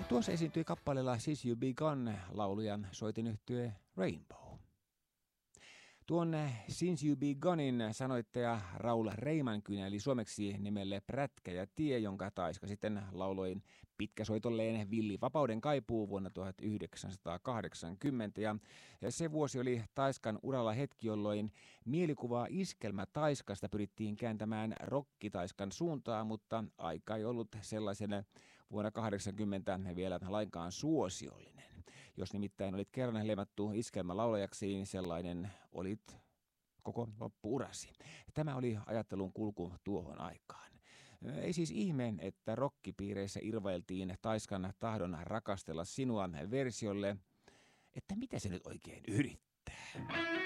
Tuossa esiintyi kappaleella Since You Be Gone laulujan soitinyhtye Rainbow. Tuon Since You Be Gonein sanoittaja Raul Reimankynä, eli suomeksi nimelle Prätkä ja tie, jonka Taiska sitten lauloi pitkäsoitolleen Villi Vapauden kaipuu vuonna 1980. Ja se vuosi oli Taiskan uralla hetki, jolloin mielikuvaa iskelmä Taiskasta pyrittiin kääntämään rokkitaiskan suuntaan, mutta aika ei ollut sellaisena vuonna 80 vielä lainkaan suosiollinen. Jos nimittäin olit kerran leimattu iskelmälaulajaksi, niin sellainen olit koko loppuurasi. Tämä oli ajattelun kulku tuohon aikaan. Ei siis ihme, että rokkipiireissä irvailtiin Taiskan tahdon rakastella sinua versiolle, että mitä se nyt oikein yrittää.